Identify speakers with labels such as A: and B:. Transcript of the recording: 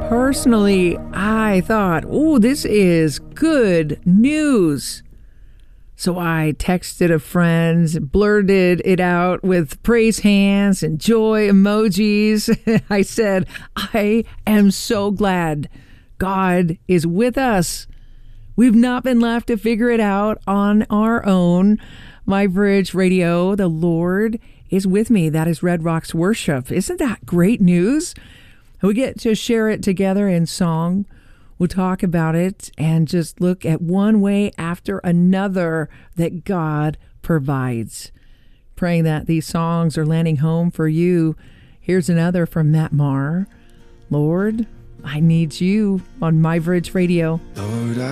A: Personally, I thought, oh, this is good news. So I texted a friend, blurted it out with praise hands and joy emojis. I said, I am so glad God is with us. We've not been left to figure it out on our own. My Bridge Radio, the Lord is with me. That is Red Rocks Worship. Isn't that great news? We get to share it together in song. We'll talk about it and just look at one way after another that God provides. Praying that these songs are landing home for you. Here's another from Matt Maher. Lord, I need you on My Bridge Radio.
B: Lord,